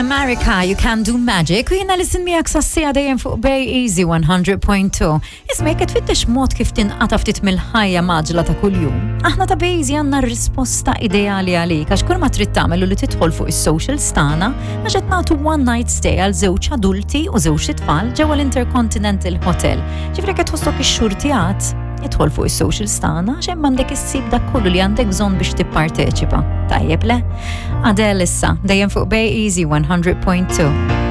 America, You Can Do Magic, u jena li sinmijak sassija dejjem fuq Bay Easy 100.2. Ismek qed fittex mod kif tinqata ftit mill-ħajja maġla ta' kuljum. Aħna ta' Bay Easy għandna r-risposta ideali għalik għax kull ma trid tagħmel li tidħol fuq is-socials tagħna għax qed nagħtu one night stay għal żewġ adulti u żewġ tfal ġewwa l-Intercontinental Hotel. Ġifri qed tħossok ix-xurtijat idħol fuq is-socials tagħna x'hemm għandek issib dak kollu li għandek bżonn biex tipparteċipa. Tajjeb le? Adele issa, dejjem fuq Bay Easy 100.2.